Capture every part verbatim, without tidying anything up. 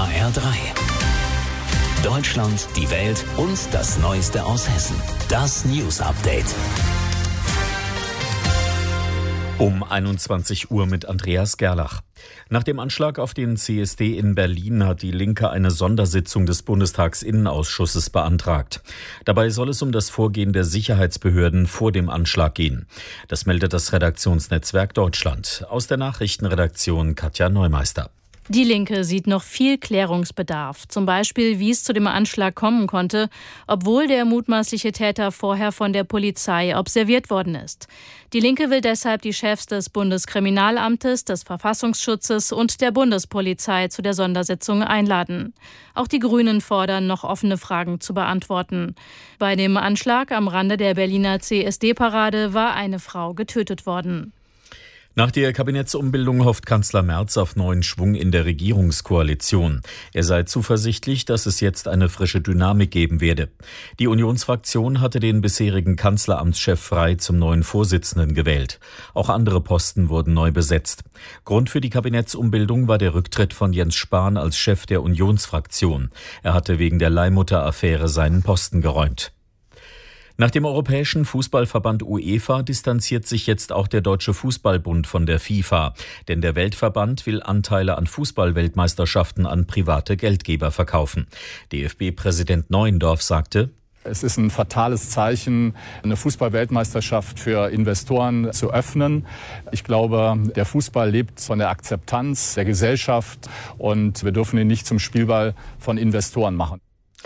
H R drei. Deutschland, die Welt und das Neueste aus Hessen. Das News Update. Um einundzwanzig Uhr mit Andreas Gerlach. Nach dem Anschlag auf den C S D in Berlin hat die Linke eine Sondersitzung des Bundestagsinnenausschusses beantragt. Dabei soll es um das Vorgehen der Sicherheitsbehörden vor dem Anschlag gehen. Das meldet das Redaktionsnetzwerk Deutschland. Aus der Nachrichtenredaktion Katja Neumeister. Die Linke sieht noch viel Klärungsbedarf. Zum Beispiel, wie es zu dem Anschlag kommen konnte, obwohl der mutmaßliche Täter vorher von der Polizei observiert worden ist. Die Linke will deshalb die Chefs des Bundeskriminalamtes, des Verfassungsschutzes und der Bundespolizei zu der Sondersitzung einladen. Auch die Grünen fordern, noch offene Fragen zu beantworten. Bei dem Anschlag am Rande der Berliner C S D-Parade war eine Frau getötet worden. Nach der Kabinettsumbildung hofft Kanzler Merz auf neuen Schwung in der Regierungskoalition. Er sei zuversichtlich, dass es jetzt eine frische Dynamik geben werde. Die Unionsfraktion hatte den bisherigen Kanzleramtschef Frey zum neuen Vorsitzenden gewählt. Auch andere Posten wurden neu besetzt. Grund für die Kabinettsumbildung war der Rücktritt von Jens Spahn als Chef der Unionsfraktion. Er hatte wegen der Leihmutter-Affäre seinen Posten geräumt. Nach dem Europäischen Fußballverband UEFA distanziert sich jetzt auch der Deutsche Fußballbund von der FIFA. Denn der Weltverband will Anteile an Fußballweltmeisterschaften an private Geldgeber verkaufen. D F B-Präsident Neuendorf sagte: Es ist ein fatales Zeichen, eine Fußball-Weltmeisterschaft für Investoren zu öffnen. Ich glaube, der Fußball lebt von der Akzeptanz der Gesellschaft und wir dürfen ihn nicht zum Spielball von Investoren machen.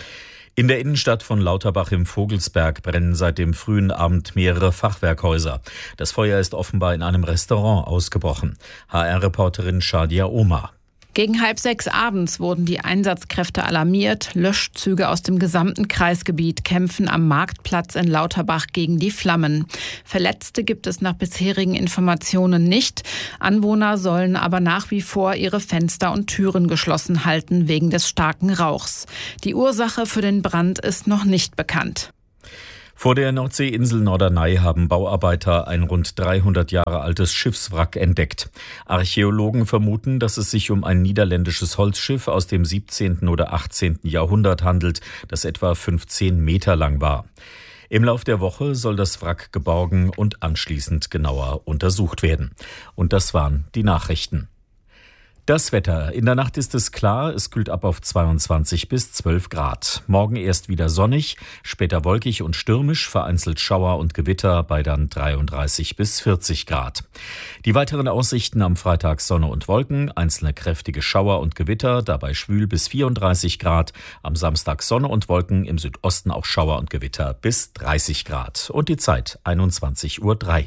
In der Innenstadt von Lauterbach im Vogelsberg brennen seit dem frühen Abend mehrere Fachwerkhäuser. Das Feuer ist offenbar in einem Restaurant ausgebrochen. H R-Reporterin Shadia Omar. Gegen halb sechs abends wurden die Einsatzkräfte alarmiert. Löschzüge aus dem gesamten Kreisgebiet kämpfen am Marktplatz in Lauterbach gegen die Flammen. Verletzte gibt es nach bisherigen Informationen nicht. Anwohner sollen aber nach wie vor ihre Fenster und Türen geschlossen halten wegen des starken Rauchs. Die Ursache für den Brand ist noch nicht bekannt. Vor der Nordseeinsel Norderney haben Bauarbeiter ein rund dreihundert Jahre altes Schiffswrack entdeckt. Archäologen vermuten, dass es sich um ein niederländisches Holzschiff aus dem siebzehnten oder achtzehnten Jahrhundert handelt, das etwa fünfzehn Meter lang war. Im Lauf der Woche soll das Wrack geborgen und anschließend genauer untersucht werden. Und das waren die Nachrichten. Das Wetter. In der Nacht ist es klar, es kühlt ab auf zweiundzwanzig bis zwölf Grad. Morgen erst wieder sonnig, später wolkig und stürmisch, vereinzelt Schauer und Gewitter bei dann dreiunddreißig bis vierzig Grad. Die weiteren Aussichten: am Freitag Sonne und Wolken, einzelne kräftige Schauer und Gewitter, dabei schwül bis vierunddreißig Grad. Am Samstag Sonne und Wolken, im Südosten auch Schauer und Gewitter bis dreißig Grad. Und die Zeit einundzwanzig Uhr drei.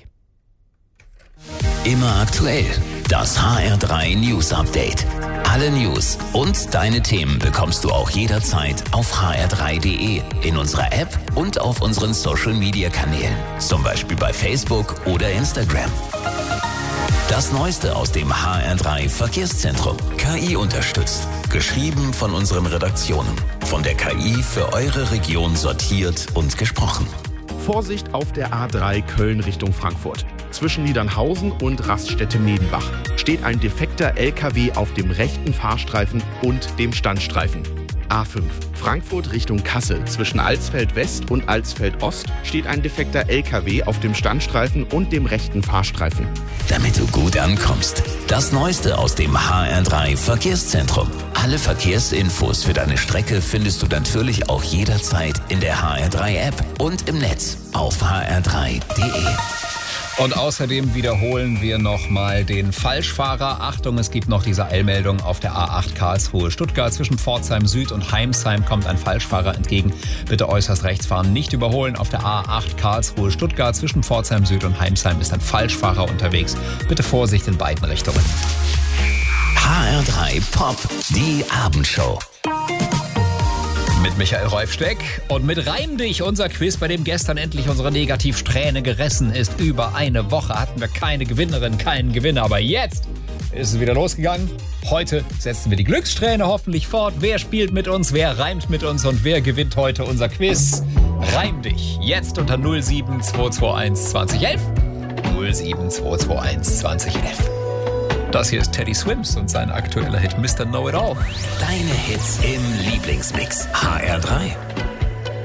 Immer aktuell. Das H R drei News Update. Alle News und deine Themen bekommst du auch jederzeit auf h r drei punkt d e, in unserer App und auf unseren Social Media Kanälen. Zum Beispiel bei Facebook oder Instagram. Das Neueste aus dem H R drei Verkehrszentrum. K I unterstützt. Geschrieben von unseren Redaktionen. Von der K I für eure Region sortiert und gesprochen. Vorsicht auf der A drei Köln Richtung Frankfurt. Zwischen Niedernhausen und Raststätte Medenbach steht ein defekter L K W auf dem rechten Fahrstreifen und dem Standstreifen. A fünf Frankfurt Richtung Kassel. Zwischen Alsfeld West und Alsfeld Ost steht ein defekter L K W auf dem Standstreifen und dem rechten Fahrstreifen. Damit du gut ankommst. Das Neueste aus dem H R drei Verkehrszentrum. Alle Verkehrsinfos für deine Strecke findest du natürlich auch jederzeit in der H R drei App und im Netz auf h r drei punkt d e. Und außerdem wiederholen wir nochmal den Falschfahrer. Achtung, es gibt noch diese Eilmeldung auf der A acht Karlsruhe-Stuttgart. Zwischen Pforzheim Süd und Heimsheim kommt ein Falschfahrer entgegen. Bitte äußerst rechts fahren, nicht überholen. Auf der A acht Karlsruhe-Stuttgart zwischen Pforzheim Süd und Heimsheim ist ein Falschfahrer unterwegs. Bitte Vorsicht in beiden Richtungen. H R drei Pop, die Abendshow. Mit Michael Reufsteck und mit Reim dich, unser Quiz, bei dem gestern endlich unsere Negativsträhne gerissen ist. Über eine Woche hatten wir keine Gewinnerin, keinen Gewinner, aber jetzt ist es wieder losgegangen. Heute setzen wir die Glückssträhne hoffentlich fort. Wer spielt mit uns, wer reimt mit uns und wer gewinnt heute unser Quiz? Reim dich jetzt unter null sieben zwei zwei eins zwanzig elf. null sieben zwei zwei eins zwanzig elf. Das hier ist Teddy Swims und sein aktueller Hit Mister Know-It-All. Deine Hits im Lieblingsmix. H R drei.